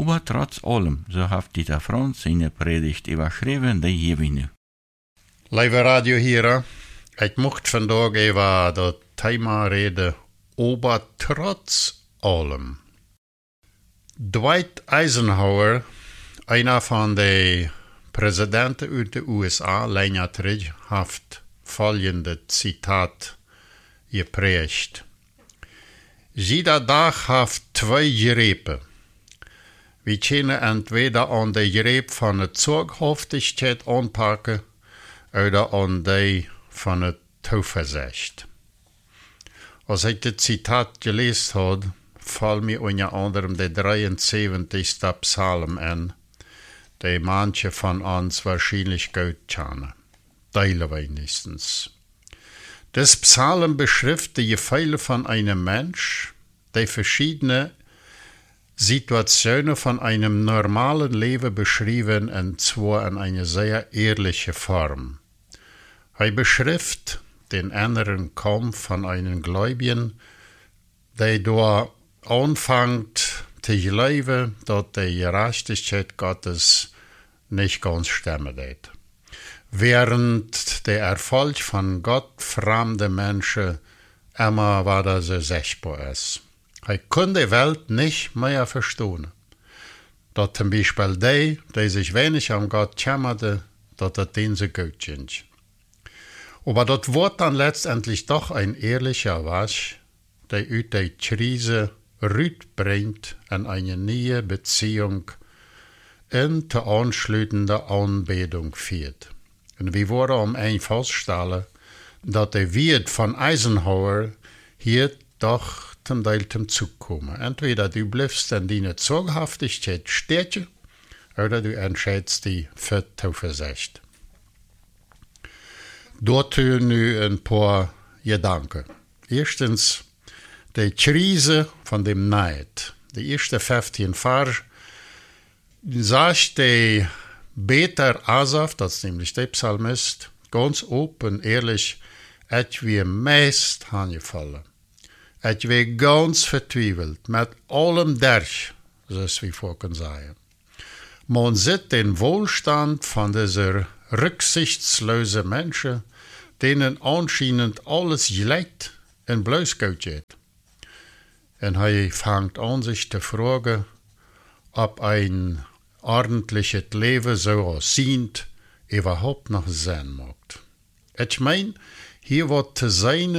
Aber trotz allem, so hat Dieter Franz seine Predigt überschrieben, die hier nu. Lieve radioheren, ik mocht vandaag even dat thema reden over trotz allem. Dwight Eisenhower, einer van de presidenten uit de USA, länger terug, heeft folgende Zitat gepredigt. Jeder dag heeft twee grepen. We kunnen entweder aan de greep van de zorghaftigheid aanpakken, oder aan die van het toeverzicht. Als ik dit Zitat gelezen had, valt mir unter anderem der 73. Psalm an, der manche von uns wahrscheinlich gut kennen. Teile wenigstens. Das Psalm beschreibt die Gefühle von einem Mensch, der verschiedene Situationen von einem normalen Leben beschrieben, und zwar in einer sehr ehrlichen Form. Er beschreibt den inneren Kampf von einem Gläubigen, der da anfängt zu glauben, dass die Gerechtigkeit Gottes nicht ganz stimmen wird. Während der Erfolg von gottfremde Menschen immer weiter so sichtbar ist. Er kann die Welt nicht mehr verstehen. Dass zum Beispiel die sich wenig an Gott kümmerten, dass das denen so gut ging. Aber das wird dann letztendlich doch ein ehrlicher Wasch, der aus der Krise bringt in eine neue Beziehung in die anschließende Anbetung führt. Und wir wollen feststellen, dass der Wirt von Eisenhower hier doch zum Teil zum Zug kommen. Entweder du bleibst in deiner Zorghaftigkeit stecken, oder du entscheidest dich für die Zuversicht. Dazu nu ein paar Gedanken. Erstens, die Krise von dem Neid. Die ersten 15 Jahre sagt der Beter Asaf, das ist nämlich der Psalmist, ganz open, ehrlich, et wir meest angefallen. Et wir ganz vertwijfeld, mit allem durch, zoals wir vorhin sagen. Man sieht den Wohlstand von dieser rücksichtslosen Menschen, denen anscheinend alles gleich und bloß gut geht. Und er fängt an, sich zu fragen, ob ein ordentliches Leben so aussieht, überhaupt noch Sinn macht. Ich meine, hier wird zu sein